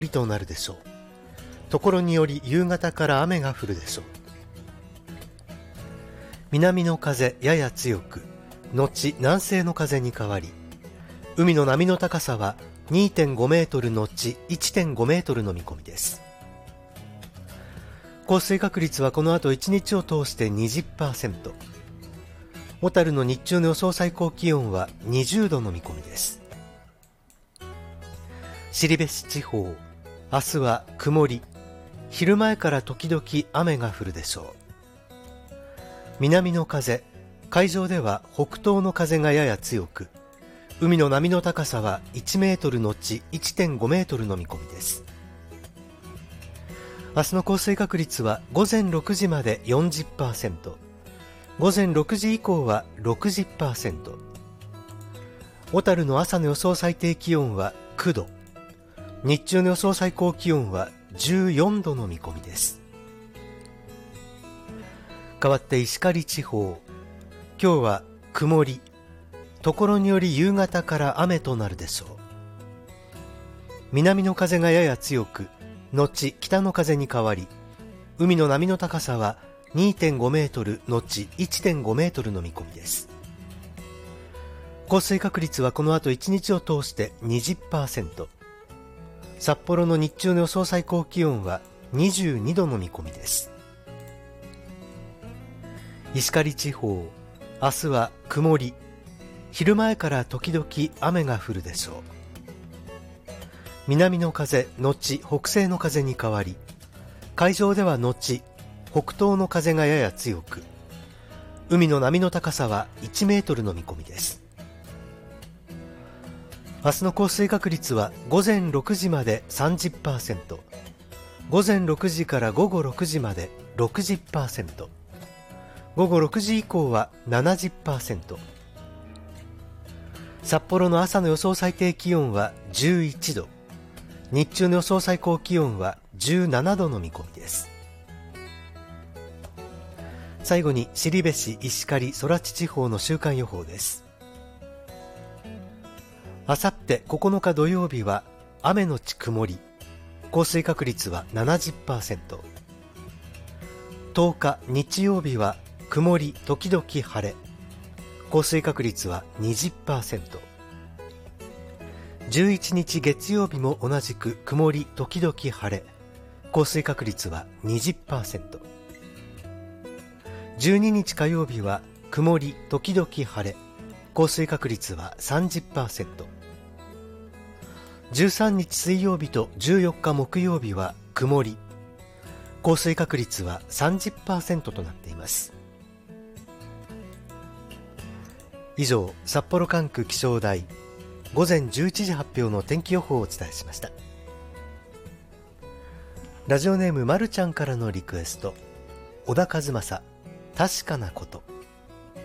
となるでしょう。ところにより夕方から雨が降るでしょう。南の風やや強く、後南西の風に変わり、海の波の高さは 2.5 メートル後 1.5 メートルの見込みです。降水確率はこの後1日を通して 20%。 小樽の日中の予想最高気温は20度の見込みです。後志地方、明日は曇り、昼前から時々雨が降るでしょう。南の風、海上では北東の風がやや強く、海の波の高さは1メートル後 1.5 メートルの見込みです。明日の降水確率は午前6時まで 40%、午前6時以降は 60%。 小樽の朝の予想最低気温は9度、日中の予想最高気温は14度の見込みです。変わって石狩地方、今日は曇り、ところにより夕方から雨となるでしょう。南の風がやや強く、後北の風に変わり、海の波の高さは 2.5 メートル後 1.5 メートルの見込みです。降水確率はこの後1日を通して 20%。 札幌の日中の予想最高気温は22度の見込みです。石狩地方、明日は曇り、昼前から時々雨が降るでしょう。南の風後北西の風に変わり、海上では後北東の風がやや強く、海の波の高さは1メートルの見込みです。明日の降水確率は午前6時まで 30%、午前6時から午後6時まで 60%、午後6時以降は 70%。 札幌の朝の予想最低気温は11度、日中の予想最高気温は17度の見込みです。最後に後志石狩空知地方の週間予報です。あさって9日土曜日は雨のち曇り、降水確率は 70%。 10日日曜日は曇り時々晴れ、降水確率は 20%。 11日月曜日も同じく曇り時々晴れ、降水確率は 20%。 12日火曜日は曇り時々晴れ、降水確率は 30%。 13日水曜日と14日木曜日は曇り、降水確率は 30% となっています。以上、札幌管区気象台午前11時発表の天気予報をお伝えしました。ラジオネームまるちゃんからのリクエスト、小田和正、確かなこと。